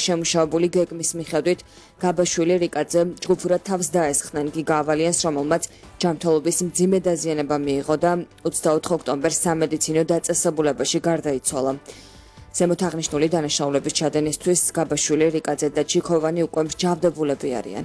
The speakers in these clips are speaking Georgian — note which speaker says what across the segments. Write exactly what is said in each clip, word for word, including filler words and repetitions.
Speaker 1: შემუშავებული გეგმის მიხედვით გაბაშვილი რიკაძე ჯგუფურად თავს დაესხნენ გიგა ავალიანს, რომელმაც ჯანმრთელობის მძიმე დაზიანება მიიღო და ოცდაოთხ ოქტომბერს სამედიცინო დაწესებულებაში გარდაიცვალა. ზემოთ აღნიშნული დანაშაულების ჩადენისთვის გაბაშვილი, რიკაძე და ჩიქოვანი უკვე მსჯავრდებულები არიან.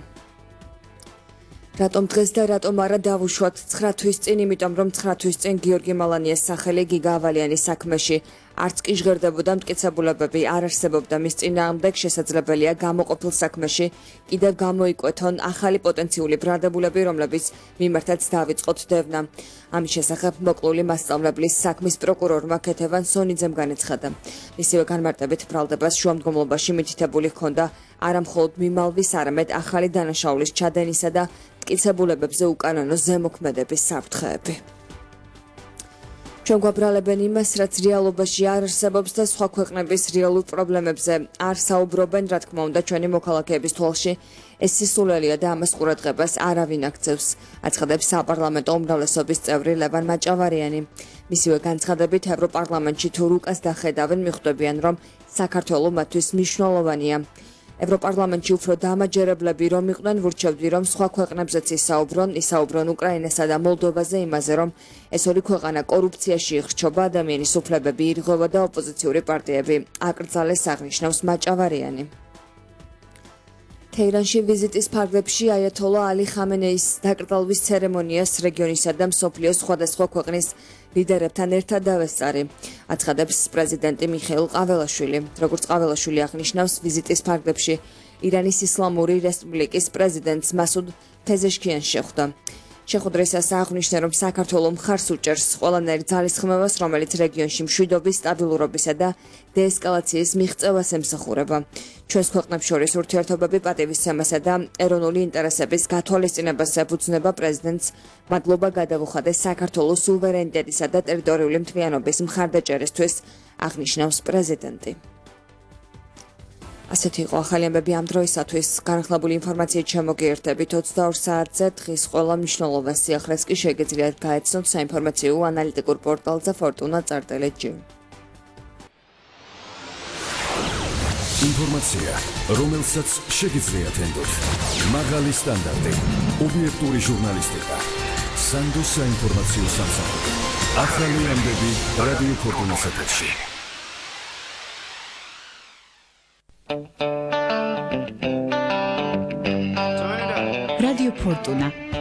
Speaker 1: რატომ დღეს და რატომ არა დავუშვათ ცხრა თვის წინ, იმიტომ რომ ცხრა თვის წინ გიორგი მალანიას სახელი გიგა ავალიანის საქმეში არც კი ჟღერდებოდა, მტკიცებულებები არ არსებობდა მის წინააღმდეგ, შესაძლებელია გამოყოფილ საქმეში კიდევ გამოიკვეთონ ახალი პოტენციური ბრალდებულები, რომლებიც მიმართაც დავიწყოთ დევნა. ამის შესახებ მოკლული მასწავლებლის საქმის პროკურორმა ქეთევან სონიძემ განაცხადა. მისივე განმარტებით ბრალდებას შუამდგომლობაში მითითებული ჰქონდა არა მხოლოდ მიმალვის, არამედ ახალი დანაშაულის ჩადენისა და მტკიცებულებებზე უკანონო ზემოქმედების საფრთხეები. ჩვენ გვაბრალებენ იმას, რაც რეალობაში არ არსებობს და სხვა ქვეყნების რეალურ პრობლემებზე არ საუბრობენ, რა თქმა უნდა, ჩვენი მოქალაქეების თვალში ეს სისულელეა და ამას ყურადღებას არავინ აქცევს, აცხადებს საპარლამენტო უმრავლესობის წევრი ლევან მაჭავარიანი. მისივე განცხადებით, ევროპარლამენტში თუ რუკას დახედავენ, მიხვდებიან, რომ საქართველო მათთვის მნიშვნელოვანია. ევროპარლამენტში უფრო დამაჯერებლები რომ იყვნენ, ვურჩევდი, რომ სხვა ქვეყნებზეც ისაუბრონ, ისაუბრონ უკრაინასა და მოლდოვაზე იმაზე, რომ ეს ორი ქვეყანა კორუფციაში იხრჩობა, ადამიანის უფლებები ირღვევა და ოპოზიციური პარტიები აკრძალეს, აღნიშნავს მაჭავარიანი. თეირანში ვიზიტის ფარგლებში აიათოლა ალი ხამენეის დაკრძალვის ცერემონიას რეგიონისა და მსოფლიოს სხვადასხვა ქვეყნის ლიდერებთან ერთად დავესწარი, აცხადებს პრეზიდენტი მიხეილ ყაველაშვილი. როგორც ყაველაშვილი აღნიშნავს, ვიზიტის ფარგლებში ირანის ისლამური რესპუბლიკის პრეზიდენტს მასუდ ფეზეშქიანს შეხვდა. შეხვედრისას აღნიშნა, რომ საქართველო მხარს უჭერს ყველანაირ ძალისხმევას, რომელიც რეგიონში მშვიდობის, სტაბილურობისა და დეესკალაციის მიღწევას ემსახურება. ჩვენს ქვეყნებს შორის ურთიერთობები პატივისცემასა და ეროვნული ინტერესების გათვალისწინებას ეფუძნება პრეზიდენტს მადლობა გადავუხადეს საქართველოს სუვერენიტეტისა და ტერიტორიული მთლიანობის მხარდაჭერისთვის, აღნიშნავს პრეზიდენტი. ასეთი იყო ახალი ამბები ამ დროისათვის. განახლებული ინფორმაციით შემოგიერთებით ოცდაორ საათზე, დღის ყველა მნიშვნელოვან სიახლეს კი შეგიძლიათ გაეცნოთ საინფორმაციო ანალიტიკურ პორტალზე ფორტუნა წარდელი ჯი.
Speaker 2: ინფორმაცია, რომელსაც შეგიძლიათ ენდოთ. მაღალი სტანდარტი, ობიექტური ჟურნალისტიკა, სანდოს საინფორმაციო სამსახური. ახალი ამბები რადიო ფორტუნას ეთერში.
Speaker 3: Radio Fortuna